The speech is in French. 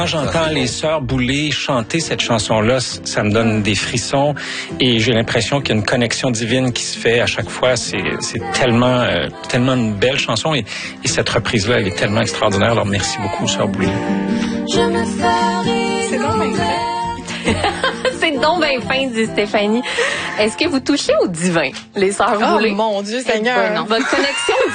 Quand j'entends les sœurs Boulay chanter cette chanson-là, ça me donne des frissons et j'ai l'impression qu'il y a une connexion divine qui se fait à chaque fois. C'est tellement une belle chanson et cette reprise-là, elle est tellement extraordinaire. Alors merci beaucoup, sœurs Boulay. C'est donc bien fin. C'est donc bien fin, dit Stéphanie. Est-ce que vous touchez au divin, les sœurs Boulay? Oh mon Dieu Seigneur! Votre connexion